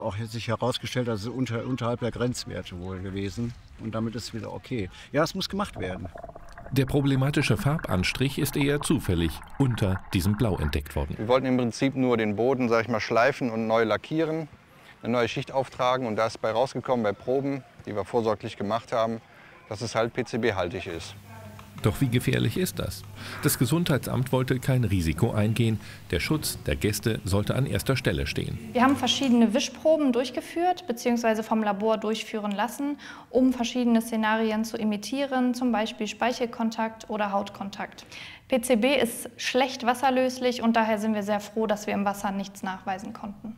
Auch hat sich herausgestellt, dass es unterhalb der Grenzwerte wohl gewesen. Und damit ist es wieder okay. Ja, es muss gemacht werden. Der problematische Farbanstrich ist eher zufällig unter diesem Blau entdeckt worden. Wir wollten im Prinzip nur den Boden, sag ich mal, schleifen und neu lackieren, eine neue Schicht auftragen. Und da ist bei rausgekommen bei Proben, die wir vorsorglich gemacht haben, dass es halt PCB-haltig ist. Doch wie gefährlich ist das? Das Gesundheitsamt wollte kein Risiko eingehen. Der Schutz der Gäste sollte an erster Stelle stehen. Wir haben verschiedene Wischproben durchgeführt bzw. vom Labor durchführen lassen, um verschiedene Szenarien zu imitieren, zum Beispiel Speichelkontakt oder Hautkontakt. PCB ist schlecht wasserlöslich und daher sind wir sehr froh, dass wir im Wasser nichts nachweisen konnten.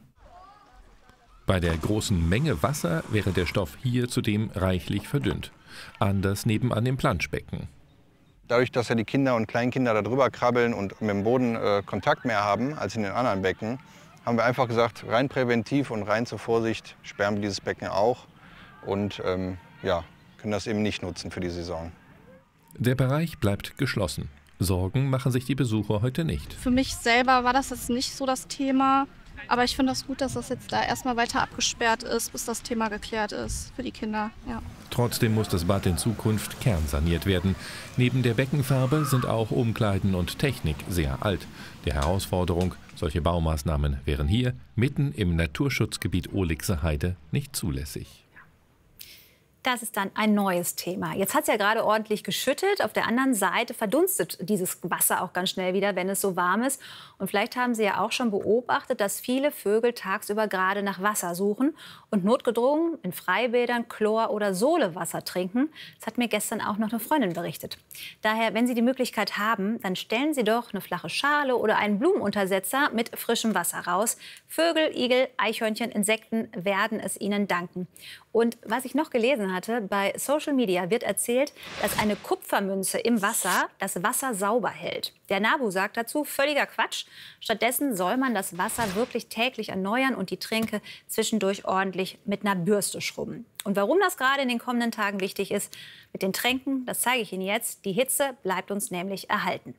Bei der großen Menge Wasser wäre der Stoff hier zudem reichlich verdünnt. Anders nebenan im Planschbecken. Dadurch, dass ja die Kinder und Kleinkinder da drüber krabbeln und mit dem Boden Kontakt mehr haben als in den anderen Becken, haben wir einfach gesagt, rein präventiv und rein zur Vorsicht sperren wir dieses Becken auch und ja, können das eben nicht nutzen für die Saison. Der Bereich bleibt geschlossen. Sorgen machen sich die Besucher heute nicht. Für mich selber war das jetzt nicht so das Thema. Aber ich finde das gut, dass das jetzt da erstmal weiter abgesperrt ist, bis das Thema geklärt ist für die Kinder. Ja. Trotzdem muss das Bad in Zukunft kernsaniert werden. Neben der Beckenfarbe sind auch Umkleiden und Technik sehr alt. Der Herausforderung, solche Baumaßnahmen wären hier, mitten im Naturschutzgebiet Ohligse Heide, nicht zulässig. Das ist dann ein neues Thema. Jetzt hat es ja gerade ordentlich geschüttet. Auf der anderen Seite verdunstet dieses Wasser auch ganz schnell wieder, wenn es so warm ist. Und vielleicht haben Sie ja auch schon beobachtet, dass viele Vögel tagsüber gerade nach Wasser suchen und notgedrungen in Freibädern Chlor- oder Solewasser trinken. Das hat mir gestern auch noch eine Freundin berichtet. Daher, wenn Sie die Möglichkeit haben, dann stellen Sie doch eine flache Schale oder einen Blumenuntersetzer mit frischem Wasser raus. Vögel, Igel, Eichhörnchen, Insekten werden es Ihnen danken. Und was ich noch gelesen hatte, bei Social Media wird erzählt, dass eine Kupfermünze im Wasser das Wasser sauber hält. Der NABU sagt dazu, völliger Quatsch. Stattdessen soll man das Wasser wirklich täglich erneuern und die Tränke zwischendurch ordentlich mit einer Bürste schrubben. Und warum das gerade in den kommenden Tagen wichtig ist mit den Tränken, das zeige ich Ihnen jetzt. Die Hitze bleibt uns nämlich erhalten.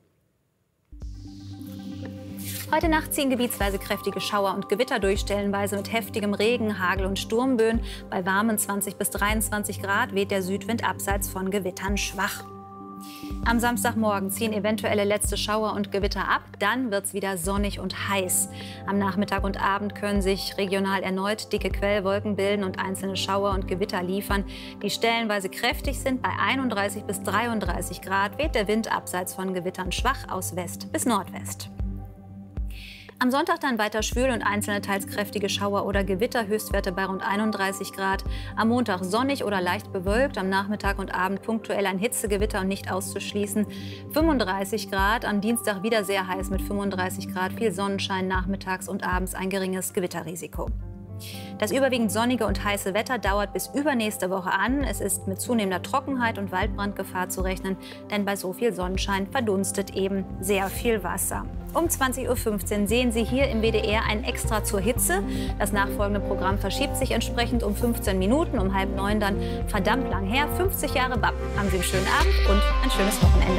Heute Nacht ziehen gebietsweise kräftige Schauer und Gewitter durch, stellenweise mit heftigem Regen, Hagel und Sturmböen. Bei warmen 20 bis 23 Grad weht der Südwind abseits von Gewittern schwach. Am Samstagmorgen ziehen eventuelle letzte Schauer und Gewitter ab. Dann wird es wieder sonnig und heiß. Am Nachmittag und Abend können sich regional erneut dicke Quellwolken bilden und einzelne Schauer und Gewitter liefern, die stellenweise kräftig sind. Bei 31 bis 33 Grad weht der Wind abseits von Gewittern schwach aus West bis Nordwest. Am Sonntag dann weiter schwül und einzelne teils kräftige Schauer oder Gewitter, Höchstwerte bei rund 31 Grad. Am Montag sonnig oder leicht bewölkt, am Nachmittag und Abend punktuell ein Hitzegewitter und nicht auszuschließen. 35 Grad, am Dienstag wieder sehr heiß mit 35 Grad, viel Sonnenschein, nachmittags und abends ein geringes Gewitterrisiko. Das überwiegend sonnige und heiße Wetter dauert bis übernächste Woche an. Es ist mit zunehmender Trockenheit und Waldbrandgefahr zu rechnen, denn bei so viel Sonnenschein verdunstet eben sehr viel Wasser. Um 20:15 Uhr sehen Sie hier im WDR ein Extra zur Hitze. Das nachfolgende Programm verschiebt sich entsprechend um 15 Minuten, um 8:30 dann verdammt lang her. 50 Jahre BAP. Haben Sie einen schönen Abend und ein schönes Wochenende.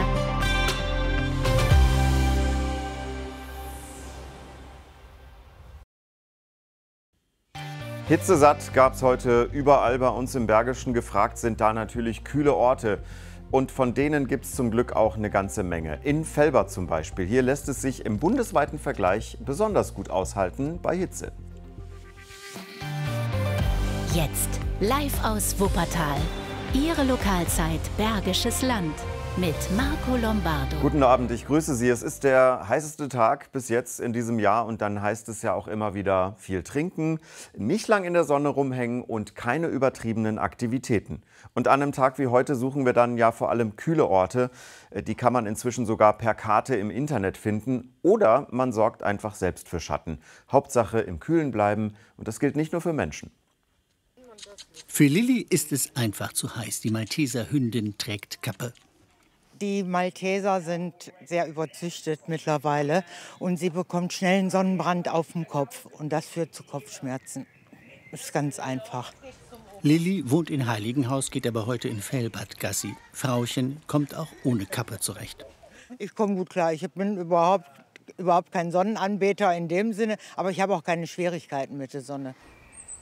Hitzesatt gab es heute überall bei uns im Bergischen. Gefragt sind da natürlich kühle Orte. Und von denen gibt es zum Glück auch eine ganze Menge. In Velbert zum Beispiel. Hier lässt es sich im bundesweiten Vergleich besonders gut aushalten bei Hitze. Jetzt live aus Wuppertal. Ihre Lokalzeit Bergisches Land mit Marco Lombardo. Guten Abend, ich grüße Sie. Es ist der heißeste Tag bis jetzt in diesem Jahr und dann heißt es ja auch immer wieder viel trinken, nicht lang in der Sonne rumhängen und keine übertriebenen Aktivitäten. Und an einem Tag wie heute suchen wir dann ja vor allem kühle Orte. Die kann man inzwischen sogar per Karte im Internet finden oder man sorgt einfach selbst für Schatten. Hauptsache im Kühlen bleiben und das gilt nicht nur für Menschen. Für Lilly ist es einfach zu heiß. Die Malteser Hündin trägt Kappe. Die Malteser sind sehr überzüchtet mittlerweile und sie bekommt schnell einen Sonnenbrand auf dem Kopf und das führt zu Kopfschmerzen. Das ist ganz einfach. Lilly wohnt in Heiligenhaus, geht aber heute in Velbert Gassi. Frauchen kommt auch ohne Kappe zurecht. Ich komme gut klar. Ich bin überhaupt kein Sonnenanbeter in dem Sinne, aber ich habe auch keine Schwierigkeiten mit der Sonne.